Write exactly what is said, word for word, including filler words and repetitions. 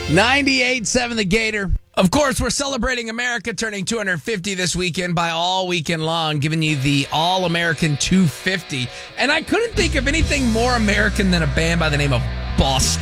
ninety-eight point seven The Gator. Of course, we're celebrating America turning two hundred fifty this weekend by all weekend long, giving you the All-American two fifty. And I couldn't think of anything more American than a band by the name of Boston.